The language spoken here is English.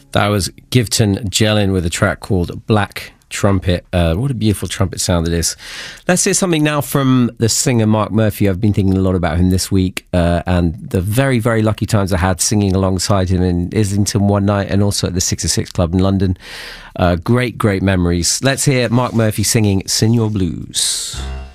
That was Givton Jellin with a track called Black Trumpet. What a beautiful trumpet sound it is. Let's hear something now from the singer Mark Murphy. I've been thinking a lot about him this week and the very, very lucky times I had singing alongside him in Islington one night and also at the 606 Club in London. Great, great memories. Let's hear Mark Murphy singing Senior Blues.